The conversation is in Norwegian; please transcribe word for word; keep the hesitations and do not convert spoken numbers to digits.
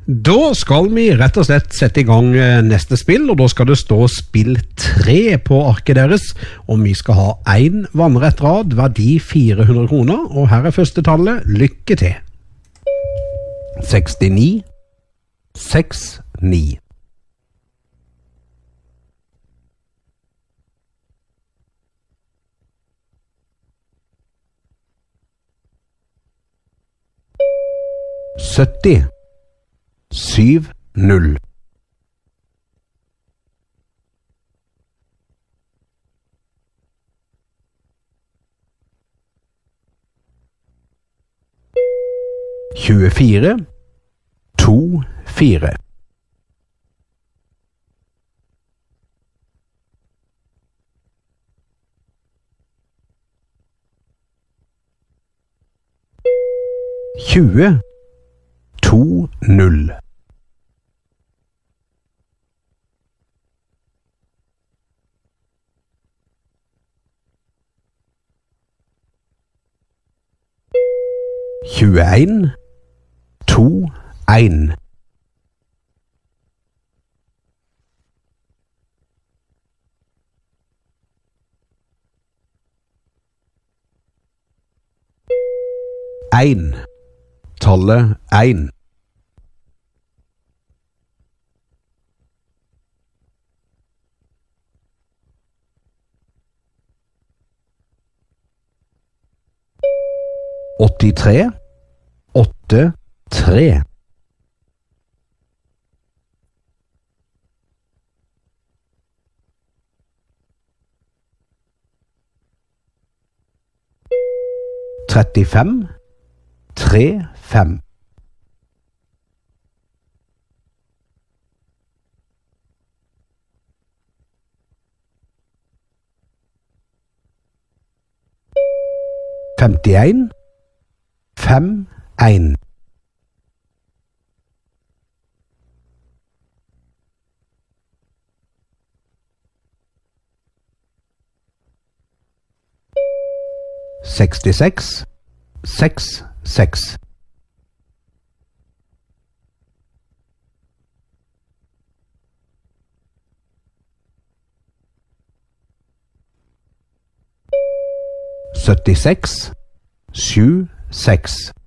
Da skal vi rett og slett sette i gang neste spill, og da skal det stå spill tre på arket deres, og vi skal ha en vannrett rad, verdi fire hundre kroner, og her er første tallet. Lykke til! sekstini, seks, ni. sytti, syv, null. tjuefire, to, fire. tjue, to, null. tjueen, to, en. En. Tallet en. åttitre, åtte, tre. trettifem, tre, fem. femtien, fem, en. sekstiseks, seks, seks. syttiseks, sju, seks.